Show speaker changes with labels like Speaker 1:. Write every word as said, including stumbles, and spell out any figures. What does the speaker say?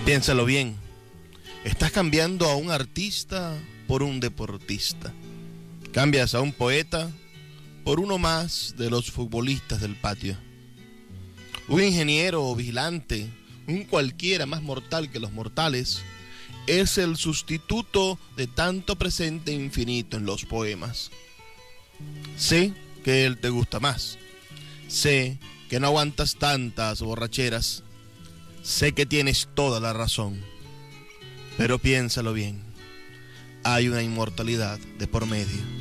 Speaker 1: Piénsalo bien. Estás cambiando a un artista por un deportista. Cambias a un poeta por uno más de los futbolistas del patio. Un ingeniero o vigilante, un cualquiera más mortal que los mortales, es el sustituto de tanto presente infinito en los poemas. Sé que él te gusta más. Sé que no aguantas tantas borracheras. Sé que tienes toda la razón. Pero piénsalo bien. Hay una inmortalidad de por medio.